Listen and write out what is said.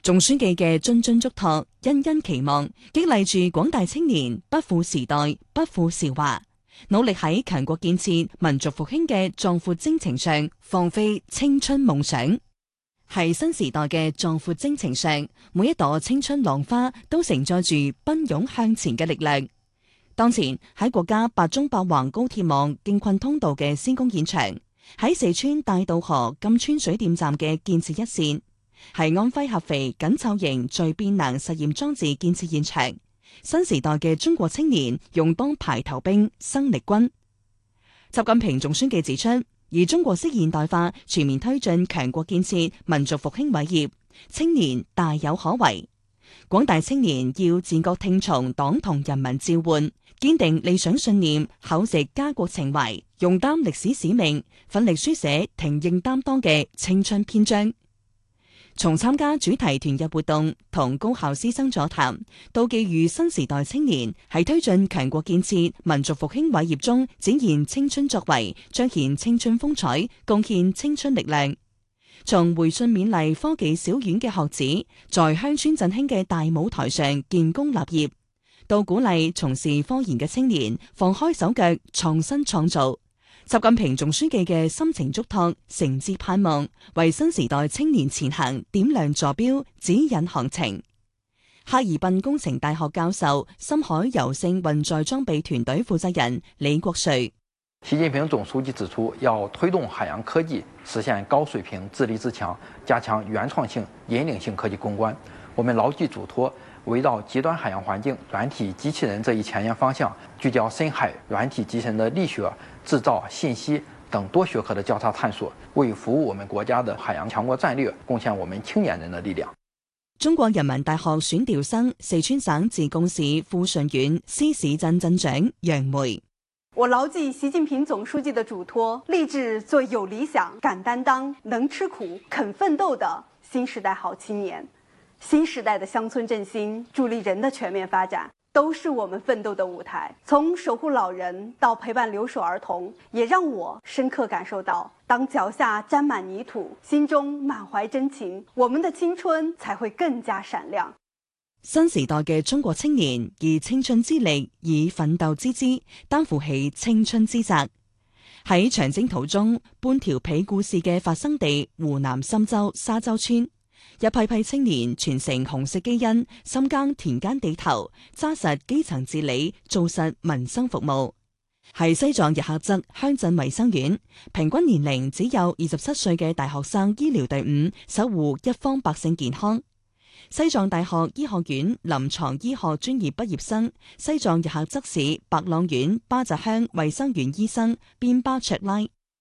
總書記嘅諄諄囑託、殷殷期望，激勵住廣大青年不負時代、不負韶華，努力喺強國建設、民族復興嘅壯闊征程上放飛青春夢想。喺新時代嘅壯闊征程上，每一朵青春浪花都承載住奔湧向前嘅力量。當前喺國家八縱八橫高鐵網京昆通道嘅施工現場，喺四川大渡河贛川水電站嘅建設一線，係安徽合肥緊湊型聚變能實驗裝置建設現場，新時代嘅中國青年勇當排頭兵、生力軍。習近平總書記指出，以中國式現代化全面推進強國建設、民族復興偉業，青年大有可為。廣大青年要自覺聽從黨同人民召喚，堅定理想信念，厚植家國情懷，勇擔歷史使命，奮力書寫挺認擔當嘅青春篇章。從參加主題團日活動同高校師生座談，到寄予新時代青年喺推進強國建設、民族復興偉業中展現青春作為，彰顯青春風采，貢獻青春力量。從回信勉勵科技小院嘅學子在鄉村振興嘅大舞台上建功立業，到鼓勵從事科研嘅青年放開手腳創新創造。習近平總書記嘅深情囑託、誠摯盼望，為新時代青年前行點亮坐標、指引航程。哈爾濱工程大學教授、深海柔性運載裝備團隊負責人李國瑞。 習近平總書記指出，要推動海洋科技實現高水平自立自強，加強原創性、引領性科技攻關。我們牢記囑託，圍繞極端海洋環境、軟體機器人這一前沿方向，聚焦深海軟體機器人的力學、製造、信息等多學科的交叉探索，為服務我們國家的海洋強國戰略，貢獻我們青年人的力量。 中國人民大學選調生四川省自貢市富順縣獅市鎮鎮長楊梅。 我牢記習近平總書記的囑託，立志做有理想、敢擔當、能吃苦、肯奮鬥的新時代好青年。新時代的鄉村振興、助力人的全面發展，都是我們奮鬥的舞台。從守護老人到陪伴留守兒童，也讓我深刻感受到，當腳下沾滿泥土，心中滿懷真情，我們的青春才會更加閃亮。 新時代嘅中國青年以青春之力，以奮鬥之姿，擔負起青春之責。喺長征途中，半條被故事嘅發生地湖南郴州沙洲村，一批批青年傳承紅色基因，深耕田間地頭，紮實基層治理，做實民生服務。喺西藏日喀則鄉鎮衛生院，平均年齡只有27歲嘅大學生醫療隊伍，守護一方百姓健康。西藏大學醫學院臨床醫學專業畢業生、西藏日喀則市白浪縣巴扎鄉衛生院醫生邊巴卓拉。